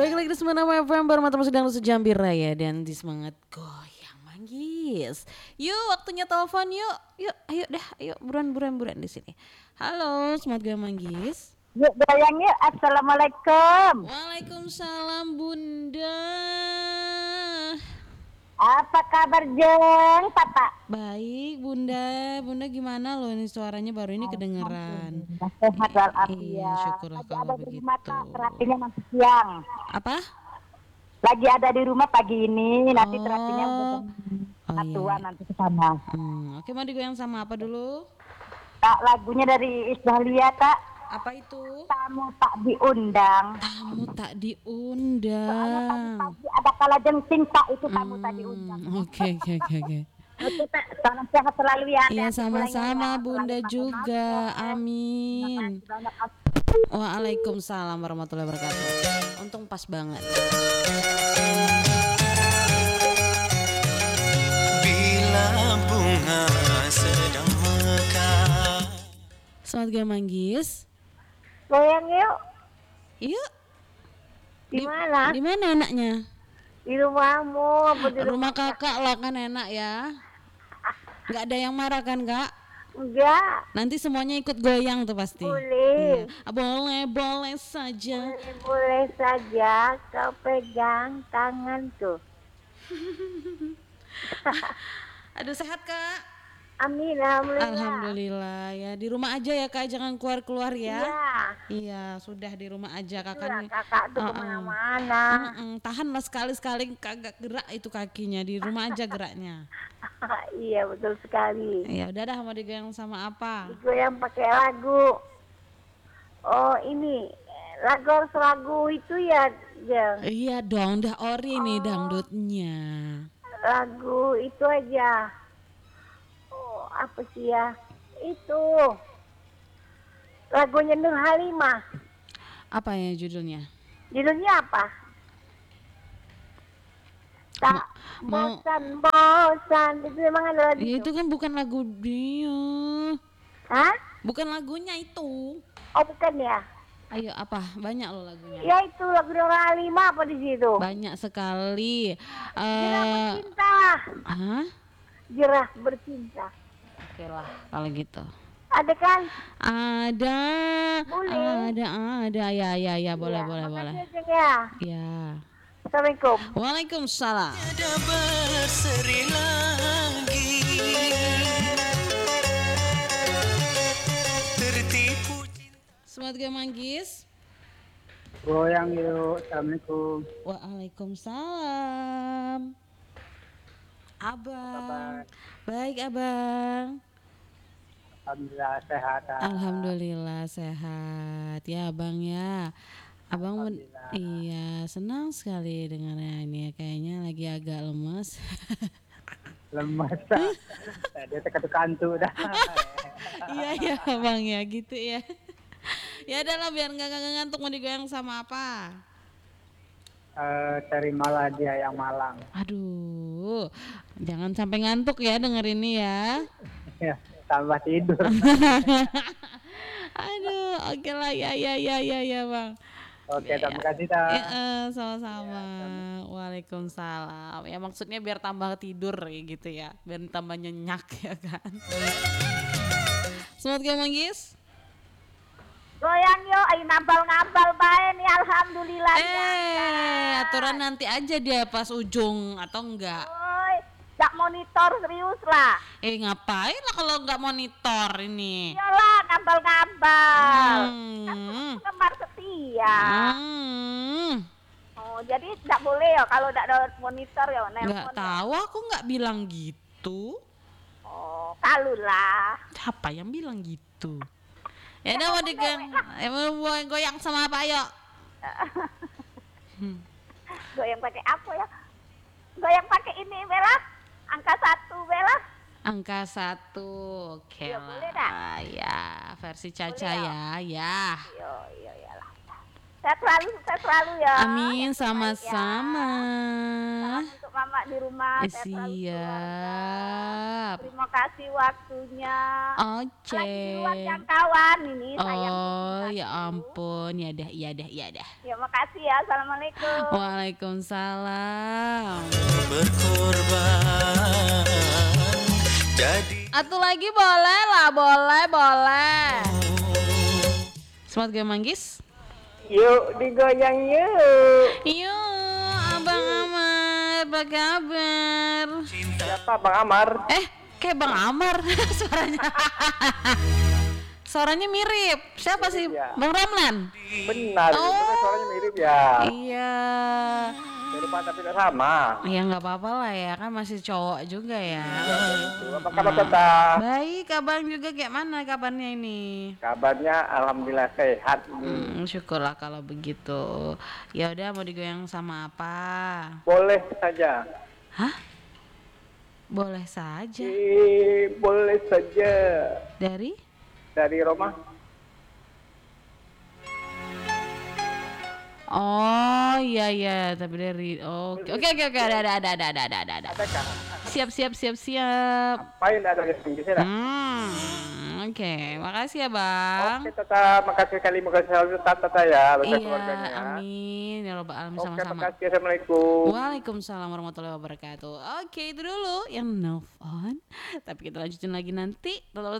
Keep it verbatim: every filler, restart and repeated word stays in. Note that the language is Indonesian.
Baik lagi di sembilan puluh enam F M Bermata sedang sejambi raya dan di semangat goyang manggis. Yuk waktunya telepon yuk. Yuk ayo dah ayo buruan buruan buruan di sini. Halo, semangat goyang manggis. Yuk goyang yuk. Assalamualaikum. Waalaikumsalam Bunda. Apa kabar jeng Papa? Baik Bunda. Bunda gimana loh ini suaranya baru ini kedengeran. Sehat walafiat. Iya, syukurlah Lagi kalau ada di begitu. rumah Kak, terapinya nanti siang. Apa? Lagi ada di rumah pagi ini, nanti Oh. terapinya udah jam Oh, satuan iya. nanti ke sana. Hmm, oke mau digoyang sama apa dulu? Kak, lagunya dari Isdahlia Kak. Apa itu? Tamu tak diundang. Tamu tak Soalnya diundang. pagi-pagi ada kala jengking Kak, itu tamu tak diundang. Hmm, Oke oke oke oke. Oke Kak, salam sehat selalu ya. Iya Hati-hati pulangnya sama-sama ya. Bunda Selalu juga. makan. Amin. Banyak Waalaikumsalam warahmatullahi wabarakatuh. Untung pas banget. Bila bunga sedang mekar. Selamat Gaya Manggis. Goyang yuk. Yuk. Di mana? Di mana enaknya? Di rumahmu apa di Rumah kakak lah kan enak ya. Nggak ada yang marah kan kak? Enggak. Nanti semuanya ikut goyang tuh pasti. Boleh. Iya. Boleh boleh saja. Boleh, boleh saja kau pegang tanganku. Aduh sehat kak. Amin, alhamdulillah. Alhamdulillah ya di rumah aja ya kak jangan keluar keluar ya. Iya. Iya sudah di rumah aja kakak. Itulah nih. kakak tuh Uh-uh. kemana-mana. Mm-mm, tahanlah sekali-sekali kagak gerak itu kakinya di rumah aja geraknya. Iya betul sekali. Ya udah dah mau digoyang sama apa? Digoyang pakai lagu. Oh ini lagu harus lagu itu ya, Jeng. Iya dong dah ori nih Oh. dangdutnya. Lagu itu aja. Oh apa sih ya? Itu lagunya Nur Halimah. Apa ya judulnya? Judulnya apa? Tak mau- bosan-bosan. Itu memang ada lagu Ya, itu. itu kan bukan lagu dia. Hah? Bukan lagunya itu. Oh bukan ya? Ayo apa? Banyak loh lagunya. Ya itu lagu Nur Halimah apa di situ? Banyak sekali. Jerah Eh, bercinta. hah? Jerah bercinta. Oke lah kalau gitu. Ada kan? Ada. Boleh. Ada ada ya ya ya boleh Ya, boleh makasih boleh. ya, Jeng, ya. Ya. Assalamualaikum. Waalaikumsalam. Tiada berseri lagi. Tertipu Semangat Gaya Manggis. Goyang yuk, assalamualaikum. Waalaikumsalam. Abang. Kabar? Baik abang. Alhamdulillah sehat. ah. Alhamdulillah sehat ya abang ya. Abang men- Alhamdulillah. iya senang sekali dengarnya ini ya. Kayaknya lagi agak lemes. Lemas. ah. Dia tekan-tekantu dah. Iya ya abang ya gitu ya. Ya adalah biar nggak nggak ngantuk mau digoyang sama apa. Eh, terimalah dia yang malang. Aduh, jangan sampai ngantuk ya denger ini ya. Ya, tambah tidur. Aduh, oke lah ya ya ya ya ya bang. Oke, terima kasih Ya, dah. eh, sama-sama. Waalaikumsalam. Ya maksudnya biar tambah tidur ya gitu ya, biar tambah nyenyak ya kan. Selamat Gaya Manggis. Goyang yuk, ayo nambal-nambal bae nih, alhamdulillah. Eh, aturan nanti aja dia pas ujung atau enggak? Oi, jak monitor serius lah. Eh ngapain lah kalau nggak monitor ini? Iyalah, nambal-nambal. Kan Hmm. penggemar setia. Hmm. Oh, jadi tidak boleh ya kalau tidak ada monitor ya, Nggak nelpon. ya? tahu, aku nggak bilang gitu. Oh, kalau lah. Siapa yang bilang gitu? Ya udah mau digoyang, eh, mau goyang sama apa yuk? Goyang pakai apa ya? Goyang pakai ini Bella. Angka satu Bella. Angka satu, oke Ya, lah. boleh dah. Ya, versi Caca Boleh, ya, ya. Yo, yo, ya lah. Sehat selalu, sukses selalu ya. Amin, Yang terbaik sama-sama. ya. Salam untuk mama di rumah. Eh, Sehat selalu keluarga. siap. Terima kasih waktunya. Oke. Lagi di luar jangkauan ini sayang. Oh, ya ampun. Ya dah, ya dah, ya dah. Ya makasih ya. Assalamualaikum. Waalaikumsalam. berkorban jadi Atu lagi boleh lah, boleh, boleh. Semangat gue manggis. Yuk digoyang yuk. Yuk, Abang Amar, apa kabar? Siapa Bang Amar? Eh, kayak Bang Amar suaranya. Suaranya mirip. Siapa sih? ya. Bang Ramlan? Benar, Oh. itu kan suaranya mirip ya. Iya. Serupa tapi tidak sama. Ya nggak apa-apa lah ya, kan masih cowok juga ya. Apa kabar tetap? Baik, abang juga kayak mana kabarnya ini? Kabarnya alhamdulillah sehat. Hmm, syukurlah kalau begitu. Ya udah, mau digoyang sama apa? Boleh saja. Hah? Boleh saja. Eh, boleh saja. Dari? Dari Roma. Oh iya iya, tapi dari oke oke oke oke ada ada ada ada ada ada ada ada. Adakah? Siap siap siap siap. Apa yang ada di Inggrisnya? Hmm, oke, makasih ya bang. Oke, tetap makasih sekali, makasih selalu tetap tetap ya, beserta Iya, keluarganya. amin ya robbal alamin Oke, sama-sama. makasih. Assalamualaikum. Waalaikumsalam warahmatullahi wabarakatuh. Oke, itu dulu yang move on. Tapi kita lanjutin lagi nanti. Tetap